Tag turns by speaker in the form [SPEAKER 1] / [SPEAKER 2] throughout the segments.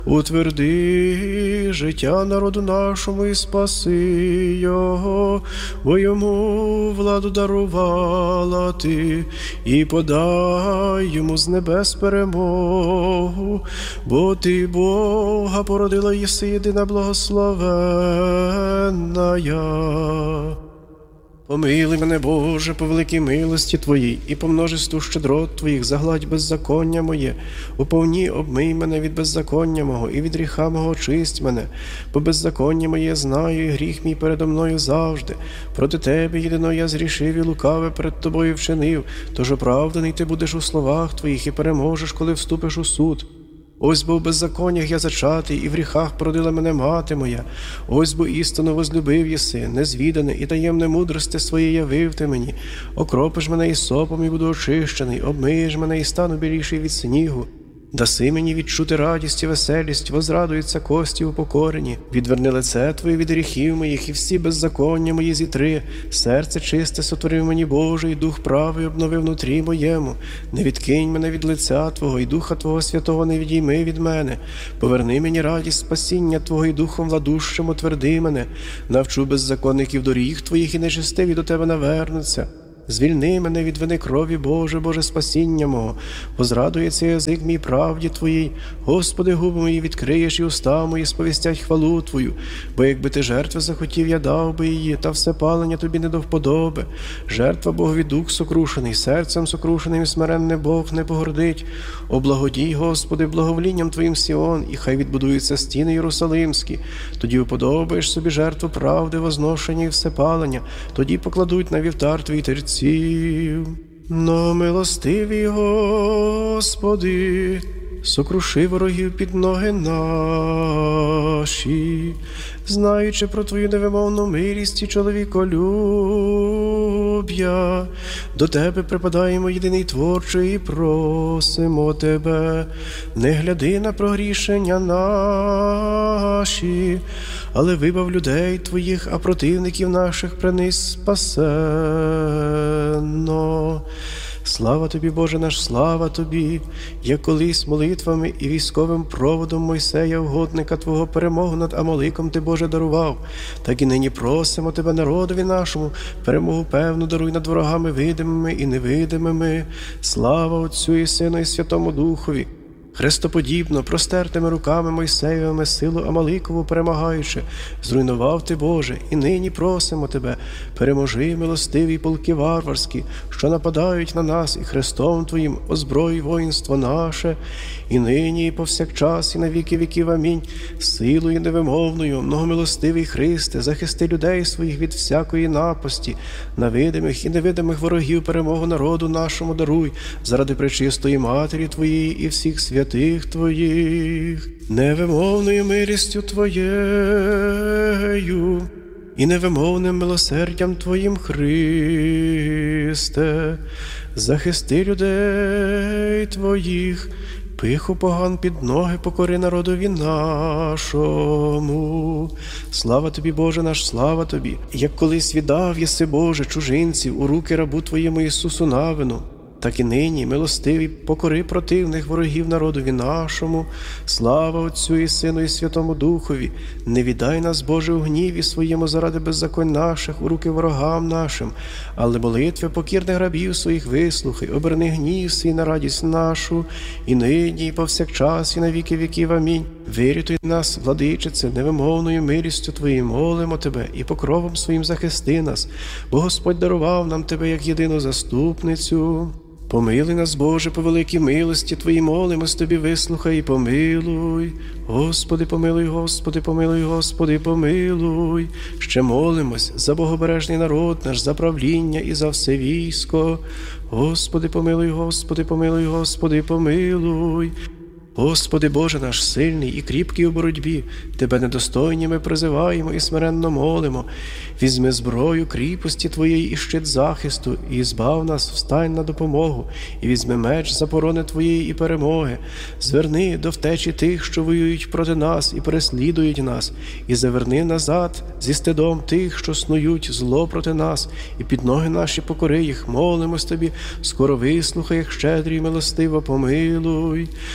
[SPEAKER 1] Утверди життя народу нашому і спаси його, бо йому владу дарувала ти, і подай йому з небес перемогу, бо ти Бога породила єси єдина благословенна. Помилуй мене, Боже, по великій милості Твоїй, і по множеству щедрот Твоїх загладь беззаконня моє. Уповні обмий мене від беззаконня мого, і від гріха мого очисть мене. Бо беззаконня моє знаю, і гріх мій передо мною завжди. Проти Тебе єдино я зрішив і лукаве перед Тобою вчинив. Тож оправданий Ти будеш у словах Твоїх і переможеш, коли вступиш у суд. Ось бо в беззаконнях я зачатий, і в гріхах породила мене мати моя. Ось бо істину возлюбив єси, незвідане і таємне мудрости своє явив ти мені. Окропиш мене ісопом, і буду очищений, обмиєш мене і стану біліший від снігу. Даси мені відчути радість і веселість, возрадуються кості упокорені. Відверни лице Твоє від гріхів моїх, і всі беззаконня мої зітри. Серце чисте сотворив мені, Боже, і дух правий обновив внутрі моєму. Не відкинь мене від лиця Твого, і Духа Твого Святого не відійми від мене. Поверни мені радість спасіння Твого, і Духом владущим утверди мене. Навчу беззаконників доріг Твоїх, і нечестиві до Тебе навернуться. Звільни мене від вини крові, Боже, Боже, спасіння мого. Возрадується язик мій правді Твоїй. Господи, губи мої відкриєш, і уста мої сповістять хвалу Твою. Бо якби Ти жертви захотів, я дав би її, та все палення Тобі не до вподоби. Жертва Богові дух сокрушений, серцем сокрушеним і смиренне Бог не погордить. Облагодій, Господи, благоволінням Твоїм Сіон, і хай відбудуються стіни Єрусалимські. Тоді уподобаєш собі жертву правди, возношення і всепалення. Тоді покладуть на вівтар Твій терці. Но милостивий Господи, сокруши ворогів під ноги наші, знаючи про Твою невимовну милість і чоловіколюб'я. До Тебе припадаємо, єдиний Творчий, і просимо Тебе, не гляди на прогрішення наші, але вибав людей Твоїх, а противників наших принись спасенно. Слава Тобі, Боже наш, слава Тобі, як колись молитвами і військовим проводом Мойсея, угодника Твого, перемогу над Амаликом Ти, Боже, дарував, так і нині просимо Тебе, народові нашому, перемогу певну даруй над ворогами видимими і невидимими. Слава Отцю і Сину і Святому Духові. Хрестоподібно, простертими руками Мойсеєвими силу Амаликову перемагаючи, зруйнував Ти, Боже, і нині просимо Тебе, переможи, милостиві полки варварські, що нападають на нас, і хрестом Твоїм озброй воїнство наше, і нині, і повсякчас, і на віки віків. Амінь. Силою невимовною, многомилостивий Христе, захисти людей своїх від всякої напасті, на видимих і невидимих ворогів перемогу народу нашому даруй, заради пречистої Матері Твоєї і всіх святих Твоїх, невимовною милістю Твоєю і невимовним милосердям Твоїм, Христе, захисти людей Твоїх, пиху поган під ноги покори народові нашому. Слава Тобі, Боже наш, слава Тобі, як колись віддав єси, Боже, чужинців у руки рабу Твоєму Ісусу Навину, так і нині, милостиві, покори противних ворогів народові нашому. Слава Отцю і Сину і Святому Духові. Не віддай нас, Боже, у гніві своєму заради беззаконь наших у руки ворогам нашим, але молитви покірних рабів своїх вислухай, оберни гнів свій на радість нашу, і нині, і повсякчас, і на віки віків. Амінь. Вирятуй нас, владичице, невимовною милістю Твоєю молимо Тебе, і покровом своїм захисти нас, бо Господь дарував нам Тебе як єдину заступницю. Помилуй нас, Боже, по великій милості Твоїй, молимось Тобі, вислухай і помилуй. Господи, помилуй, Господи, помилуй, Господи, помилуй. Ще молимось за богобережний народ наш, за правління і за все військо. Господи, помилуй, Господи, помилуй, Господи, помилуй. Господи Боже наш, сильний і кріпкий у боротьбі, Тебе недостойні ми призиваємо і смиренно молимо. Візьми зброю кріпості Твоєї і щит захисту, і збав нас, встань на допомогу, і візьми меч заборони Твоєї і перемоги. Зверни до втечі тих, що воюють проти нас і переслідують нас, і заверни назад зі стидом тих, що снують зло проти нас, і під ноги наші покори їх, молимось Тобі, скоро вислухай їх, щедрі і милостиво помилуй.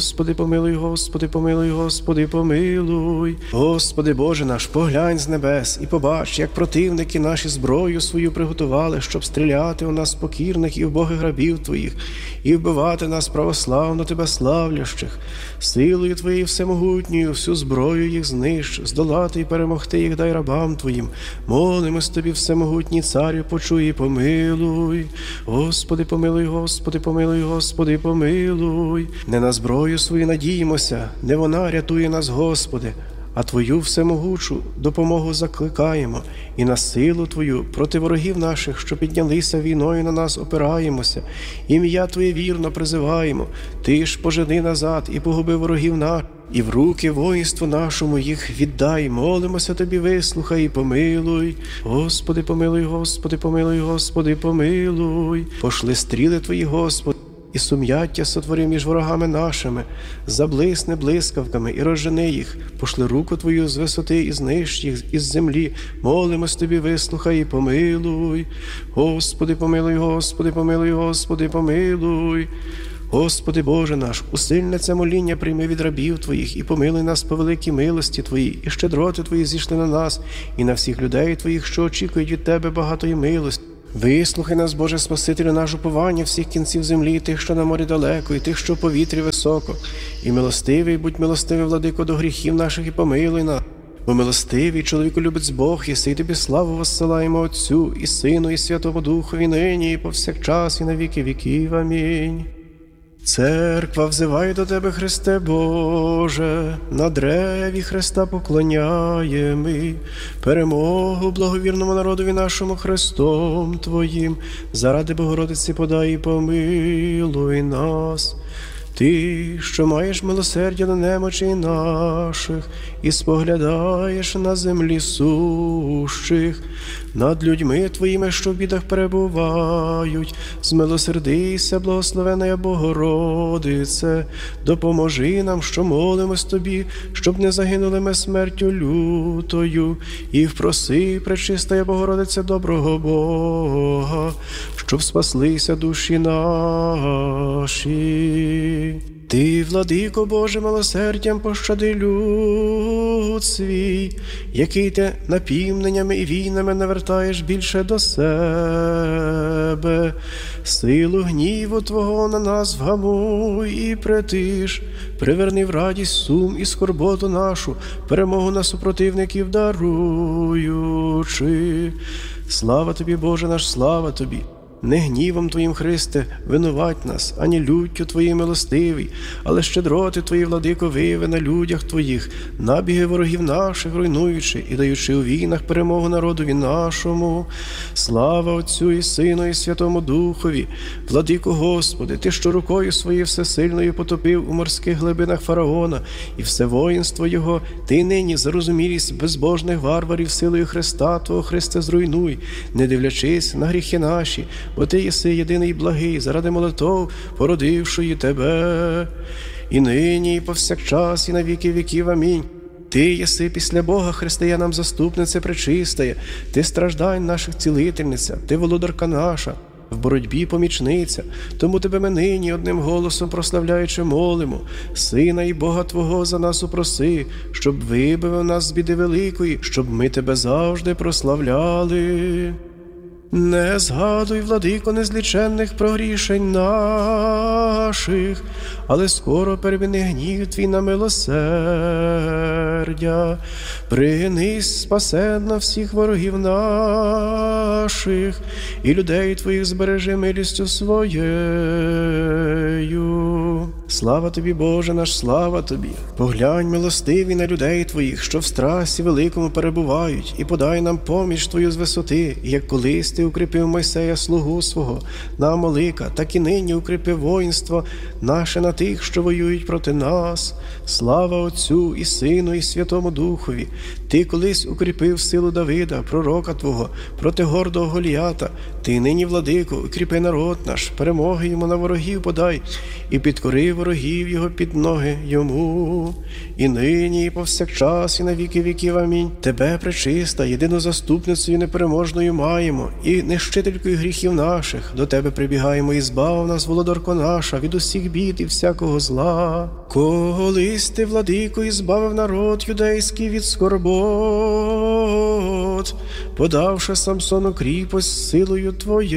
[SPEAKER 1] Господи, помилуй, Господи, помилуй, Господи, помилуй. Господи Боже наш, поглянь з небес і побач, як противники наші зброю свою приготували, щоб стріляти у нас покірних і вбогих рабів Твоїх, і вбивати нас православно Тебе славлящих. Силою Твоєю всемогутньою всю зброю їх знищ, здолати і перемогти їх дай рабам Твоїм. Молимось Тобі, всемогутній Царю, почуй і помилуй. Господи, помилуй, Господи, помилуй, Господи, помилуй. Не на зброю свою надіємося, не вона рятує нас, Господи, а Твою всемогучу допомогу закликаємо, і на силу Твою проти ворогів наших, що піднялися війною на нас, опираємося. Ім'я Твоє вірно призиваємо. Ти ж пожени назад і погуби ворогів наших, і в руки воїнству нашому їх віддай. Молимося Тобі, вислухай і помилуй. Господи, помилуй, Господи, помилуй, Господи, помилуй. Пошли стріли Твої, Господи, і сум'яття сотвори між ворогами нашими, заблисни блискавками і розжени їх, пошли руку Твою з висоти і знищ їх із землі. Молимось Тобі, вислухай і помилуй. Господи, помилуй, Господи, помилуй, Господи, помилуй. Господи Боже наш, усильне це моління прийми від рабів Твоїх і помилуй нас по великій милості Твоїй, і щедроти Твої зійшли на нас і на всіх людей Твоїх, що очікують від Тебе багатої милості. Вислухай нас, Боже Спасителю, наш уповання всіх кінців землі, тих, що на морі далеко, і тих, що в повітрі високо. І милостивий, будь милостивий, владико, до гріхів наших і помилуй нас. Бо милостивий чоловіку любець Бог, єси, й Тобі славу воссилаємо Отцю, і Сину, і Святому Духові, нині, і повсякчас, і на віки віків. Амінь. Церква взиває до Тебе, Христе Боже, на древі Христа поклоняємо, перемогу благовірному народові нашому Христом Твоїм, заради Богородиці подай і помилуй нас. Ти, що маєш милосердя на немочі наших, і споглядаєш на землі сущих, над людьми Твоїми, що в бідах перебувають, змилосердися, благословена Богородице, допоможи нам, що молимось Тобі, щоб не загинули ми смертю лютою, і впроси, пречистая Богородице, доброго Бога, щоб спаслися душі наші. Ти, владико Боже, милосердям пощади люд свій, який ти напівненнями і війнами навертаєш більше до себе. Силу гніву Твого на нас вгамуй і притиш, приверни в радість сум і скорботу нашу, перемогу на супротивників даруючи. Слава Тобі, Боже наш, слава Тобі! Не гнівом Твоїм, Христе, винувать нас, ані люттю Твоїй милостивий, але щедроти Твої, владико, вияви на людях Твоїх, набіги ворогів наших руйнуючи і даючи у війнах перемогу народові нашому. Слава Отцю і Сину і Святому Духові, владико Господи, Ти, що рукою Своєю всесильною потопив у морських глибинах фараона і все воїнство його, Ти нині зарозумілість безбожних варварів силою Христа Твого, Христе, зруйнуй, не дивлячись на гріхи наші, бо Ти єси єдиний благий, заради молитов, породившої Тебе, і нині, і повсякчас, і на віки віків. Амінь. Ти єси після Бога, християнам заступниця пречистая, Ти страждань наших цілительниця, Ти володарка наша, в боротьбі помічниця. Тому Тебе ми нині одним голосом прославляючи молимо, Сина і Бога Твого за нас упроси, щоб вибавив нас з біди великої, щоб ми Тебе завжди прославляли. Не згадуй, владико, незліченних прогрішень наших, але скоро переміни гнів Твій на милосердя. Пригнись, спасенна всіх ворогів наших, і людей Твоїх збережи милістю Своєю. Слава Тобі, Боже наш, слава Тобі! Поглянь, милостивий, на людей Твоїх, що в страсі великому перебувають, і подай нам поміч Твою з висоти, як колись Ти укріпив Мойсея, слугу свого, на Амалика, так і нині укріпи воїнство наше на тих, що воюють проти нас. Слава Отцю і Сину і Святому Духові! Ти колись укріпив силу Давида, пророка Твого, проти гордого Голіята. Ти нині, владико, укріпи народ наш, перемоги йому на ворогів подай, і підкори ворогів його під ноги йому. І нині, і повсякчас, і на віки віків. Амінь. Тебе, пречиста, єдину заступницею непереможною маємо, і нищителькою гріхів наших. До тебе прибігаємо і збав нас, володарко наша, від усіх бід і всякого зла. Колись ти, владико, і збавив народ юдейський від скорбот, подавши Самсону кріпость силою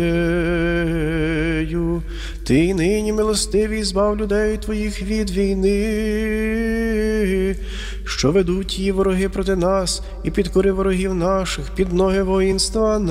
[SPEAKER 1] твоєю. Ти нині милостивий збав людей твоїх від війни, що ведуть її вороги проти нас, і підкори ворогів наших під ноги воїнства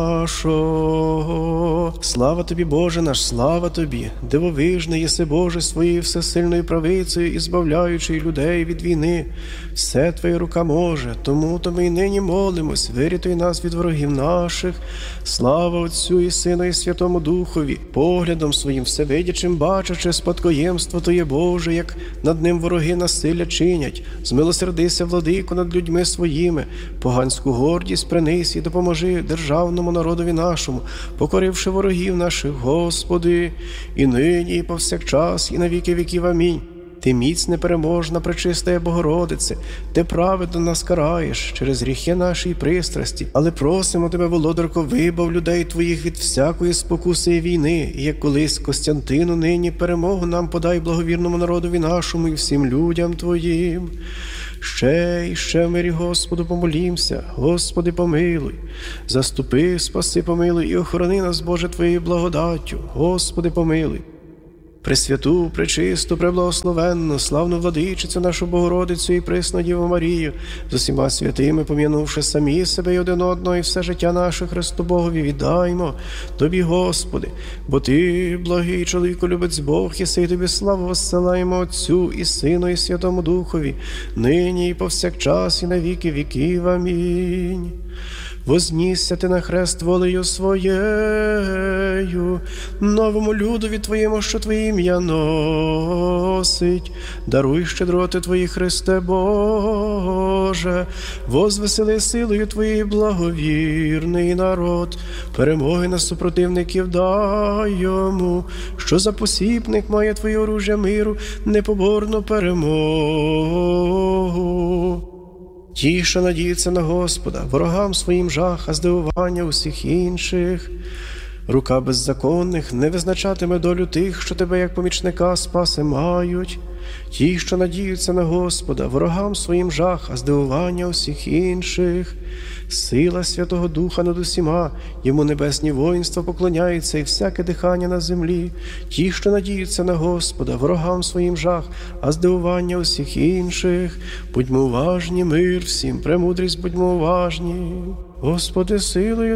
[SPEAKER 1] нашого. Слава тобі, Боже наш, слава тобі, дивовижний єси, Боже, своєю всесильною правицею і збавляючи людей від війни. Все твоя рука може, тому то ми й нині молимось, вирятуй нас від ворогів наших. Слава Отцю і Сину і Святому Духові, поглядом своїм всевидячим бачачи спадкоємство Твоє, Боже, як над ним вороги насилля чинять. Змилосердися, владико, над людьми своїми, поганську гордість принись і допоможи державному народові нашому, покоривши ворогів наших, Господи, і нині, і повсякчас, і на віки віків. Амінь. Ти міць непереможна, пречистая Богородице, ти праведно нас караєш через гріхи наші й пристрасті, але просимо тебе, володарко, вибав людей твоїх від всякої спокуси і війни, і як колись Костянтину нині перемогу нам подай благовірному народові нашому і всім людям твоїм. Ще й ще в мирі Господу помолімся, Господи, помилуй, заступи, спаси, помилуй і охорони нас, Боже, Твоєю благодаттю, Господи, помилуй. Пресвяту, пречисту, преблагословенну, славну владичицю нашу Богородицю і пресну Діву Марію, з усіма святими, пом'янувши самі себе і один одного, і все життя наше Христу Богові віддаймо Тобі, Господи, бо Ти, благий чоловіколюбець Бог, єси, і Тобі славу воссилаємо Отцю і Сину і Святому Духові, нині і повсякчас і на віки віків. Амінь. Вознісся ти на хрест волею своєю, новому людові Твоєму, що Твоє ім'я носить. Даруй щедроти Твої, Христе Боже, возвесели силою Твоєю благовірний народ, перемоги на супротивників дай йому, що за посібник має Твоє оружжя миру, непоборну перемогу. Ті, що надіються на Господа, ворогам своїм жах, а здивування усіх інших. Рука беззаконних не визначатиме долю тих, що тебе як помічника спаси мають. Ті, що надіються на Господа, ворогам своїм жах, а здивування усіх інших. Сила Святого Духа над усіма, йому небесні воїнства поклоняються і всяке дихання на землі. Ті, що надіються на Господа, ворогам своїм жах, а здивування усіх інших. Будьмо уважні, мир всім, премудрість будьмо уважні. Господи, силою